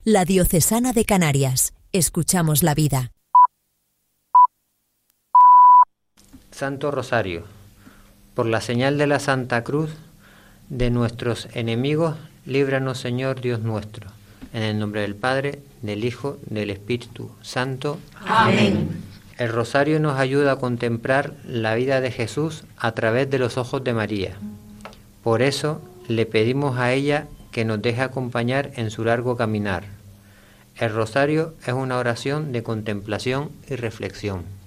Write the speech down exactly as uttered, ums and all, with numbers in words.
La Diocesana de Canarias. Escuchamos la vida. Santo Rosario. Por la señal de la Santa Cruz de nuestros enemigos, líbranos, Señor Dios nuestro. En el nombre del Padre, del Hijo, del Espíritu Santo. Amén. El rosario nos ayuda a contemplar la vida de Jesús a través de los ojos de María. Por eso le pedimos a ella que nos deje acompañar en su largo caminar. El rosario es una oración de contemplación y reflexión.